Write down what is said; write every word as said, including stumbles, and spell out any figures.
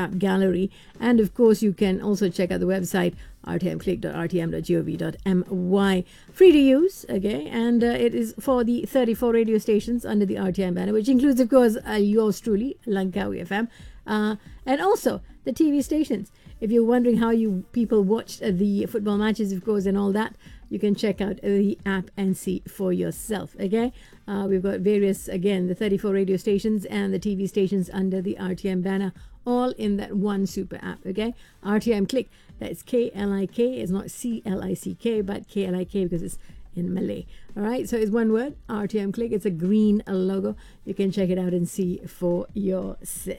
app gallery. And of course, you can also check out the website r t m click dot r t m dot gov dot m y. Free to use, okay, and uh, it is for the thirty-four radio stations under the R T M banner, which includes, of course, uh, yours truly, Langkawi F M, uh, and also the T V stations. If you're wondering how you people watched uh, the football matches, of course, and all that, you can check out the app and see for yourself, okay? Uh, we've got various, again, the thirty-four radio stations and the T V stations under the R T M banner, all in that one super app, okay? R T M Click, that's K L I K. It's not C L I C K, but K L I K because it's in Malay. All right, so it's one word, R T M Click. It's a green logo. You can check it out and see for yourself.